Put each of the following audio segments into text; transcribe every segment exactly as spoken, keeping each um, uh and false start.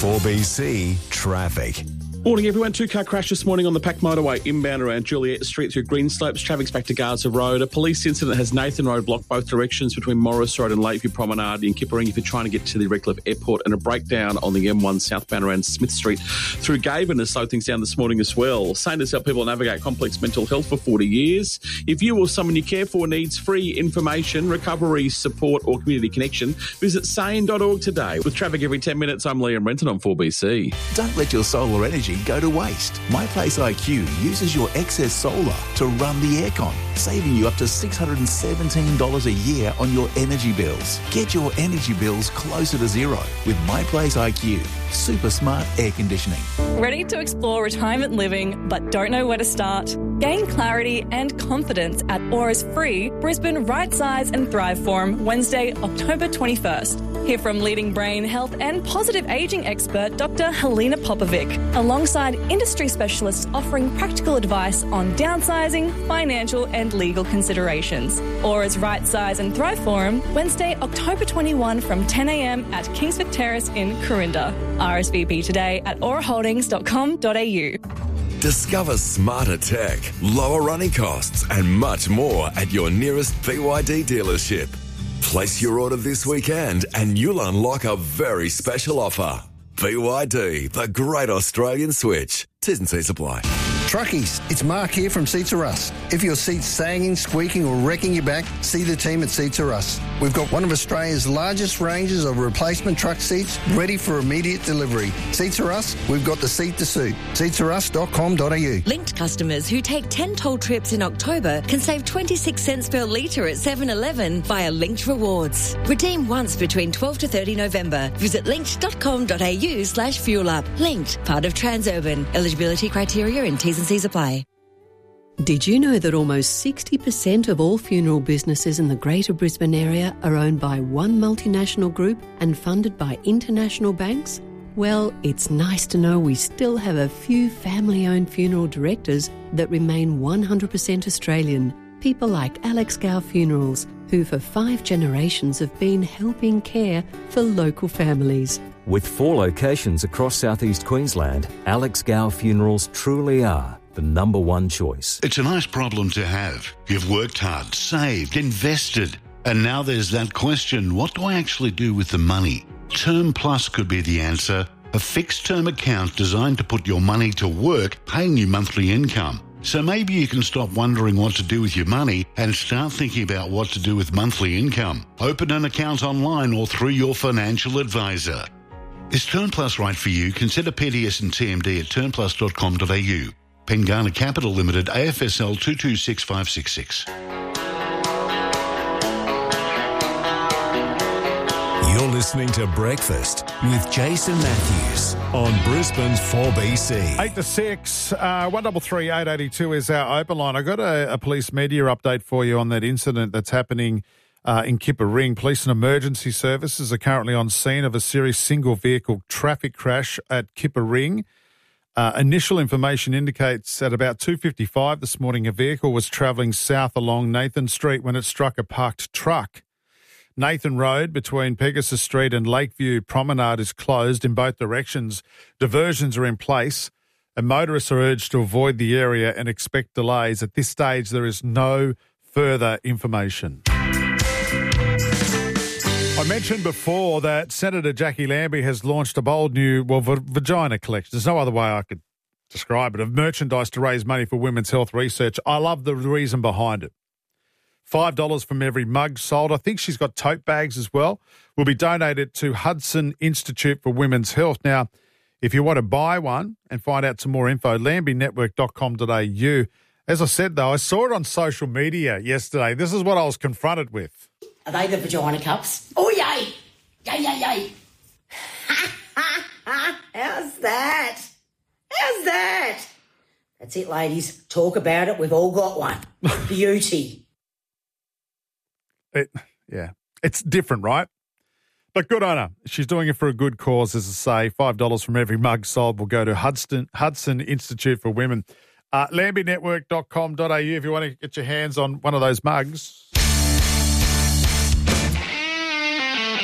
four B C Traffic. Morning, everyone. Two-car crash this morning on the Pack Motorway inbound around Juliet Street through Greenslopes. Traffic's back to Garza Road. A police incident has Nathan Road blocked both directions between Morris Road and Lakeview Promenade in Kippa-Ring if you're trying to get to the Redcliffe Airport, and a breakdown on the M one southbound around Smith Street through Gaven has slowed things down this morning as well. Sane has helped people navigate complex mental health for forty years. If you or someone you care for needs free information, recovery, support or community connection, visit sane dot org today. With traffic every ten minutes, I'm Liam Renton on four B C. Don't let your solar energy go to waste. My Place I Q uses your excess solar to run the aircon, saving you up to six hundred seventeen dollars a year on your energy bills. Get your energy bills closer to zero with My Place I Q. Super smart air conditioning. Ready to explore retirement living but don't know where to start? Gain clarity and confidence at Aura's free Brisbane Right Size and Thrive Forum Wednesday, October twenty-first. Hear from leading brain health and positive ageing expert Doctor Helena Popovic, alongside industry specialists offering practical advice on downsizing, financial and legal considerations. Aura's Right Size and Thrive Forum Wednesday, October twenty-first from ten a m at Kingsford Terrace in Corinda. R S V P today at aura holdings dot com dot a u. Discover smarter tech, lower running costs and much more at your nearest B Y D dealership. Place your order this weekend and you'll unlock a very special offer. B Y D, the great Australian switch. T's and C's apply. Truckies, it's Mark here from Seats R Us. If your seat's sagging, squeaking or wrecking your back, see the team at Seats R Us. We've got one of Australia's largest ranges of replacement truck seats ready for immediate delivery. Seats R Us, we've got the seat to suit. seats r us dot com dot a u. Linked customers who take ten toll trips in October can save twenty-six cents per litre at seven eleven via Linked Rewards. Redeem once between twelfth to thirtieth November. Visit linked dot com dot a u slash fuel up. Linked, part of Transurban. Eligibility criteria and T's and C's apply. Did you know that almost sixty percent of all funeral businesses in the Greater Brisbane area are owned by one multinational group and funded by international banks? Well, it's nice to know we still have a few family-owned funeral directors that remain one hundred percent Australian. People like Alex Gow Funerals, who for five generations have been helping care for local families. With four locations across southeast Queensland, Alex Gow Funerals truly are the number one choice. It's a nice problem to have. You've worked hard, saved, invested, and now there's that question, what do I actually do with the money? Term Plus could be the answer, a fixed-term account designed to put your money to work, paying you monthly income. So maybe you can stop wondering what to do with your money and start thinking about what to do with monthly income. Open an account online or through your financial advisor. Is Term Plus right for you? Consider P D S and T M D at term plus dot com dot a u. Pengana Capital Limited, A F S L two two six five six six. You're listening to Breakfast with Jason Matthews on Brisbane's four B C. Eight to six, uh, one double three eight eighty two is our open line. I got a, a police media update for you on that incident that's happening uh, in Kippa-Ring. Police and emergency services are currently on scene of a serious single vehicle traffic crash at Kippa-Ring. Uh, initial information indicates at about two fifty-five this morning, a vehicle was travelling south along Nathan Street when it struck a parked truck. Nathan Road between Pegasus Street and Lakeview Promenade is closed in both directions. Diversions are in place and motorists are urged to avoid the area and expect delays. At this stage, there is no further information. I mentioned before that Senator Jackie Lambie has launched a bold new, well, v- vagina collection. There's no other way I could describe it, of merchandise to raise money for women's health research. I love the reason behind it. five dollars from every mug sold. I think she's got tote bags as well. Will be donated to Hudson Institute for Women's Health. Now, if you want to buy one and find out some more info, lambie network dot com dot a u. As I said, though, I saw it on social media yesterday. This is what I was confronted with. Are they the vagina cups? Oh, yay! Yay, yay, yay! How's that? How's that? That's it, ladies. Talk about it. We've all got one. Beauty. It, yeah, it's different, right? But good on her. She's doing it for a good cause, as I say. five dollars from every mug sold will go to Hudson, Hudson Institute for Women. Uh, lambie network dot com dot a u if you want to get your hands on one of those mugs.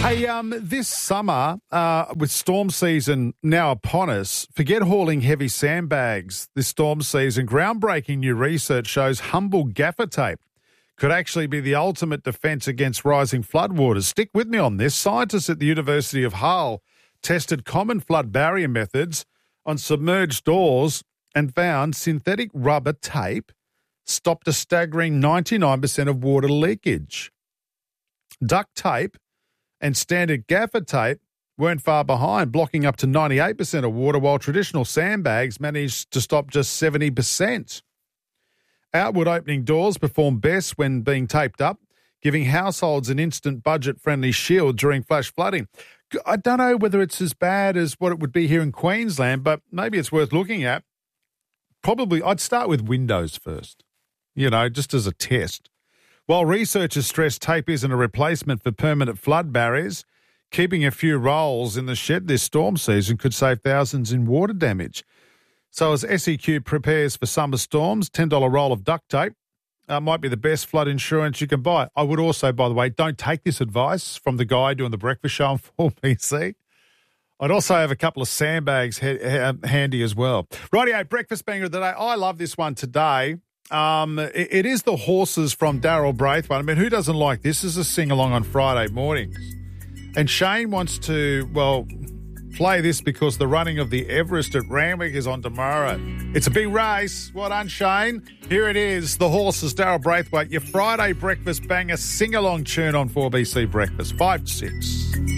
Hey, um, this summer, uh, with storm season now upon us, forget hauling heavy sandbags this storm season. Groundbreaking new research shows humble gaffer tape could actually be the ultimate defence against rising floodwaters. Stick with me on this. Scientists at the University of Hull tested common flood barrier methods on submerged doors and found synthetic rubber tape stopped a staggering ninety-nine percent of water leakage. Duct tape and standard gaffer tape weren't far behind, blocking up to ninety-eight percent of water, while traditional sandbags managed to stop just seventy percent. Outward opening doors perform best when being taped up, giving households an instant budget-friendly shield during flash flooding. I don't know whether it's as bad as what it would be here in Queensland, but maybe it's worth looking at. Probably, I'd start with windows first, you know, just as a test. While researchers stress tape isn't a replacement for permanent flood barriers, keeping a few rolls in the shed this storm season could save thousands in water damage. So as S E Q prepares for summer storms, ten dollars roll of duct tape uh, might be the best flood insurance you can buy. I would also, by the way, don't take this advice from the guy doing the breakfast show on four B C. I'd also have a couple of sandbags ha- ha- handy as well. Rightio, breakfast banger of the day. I love this one today. Um, it, it is the Horses from Daryl Braithwaite. I mean, who doesn't like this? This is a sing-along on Friday mornings. And Shane wants to, well, play this because the running of the Everest at Randwick is on tomorrow. It's a big race. Well done, Shane. Here it is, the Horses, Daryl Braithwaite, your Friday breakfast banger sing-along tune on four B C Breakfast, five to six.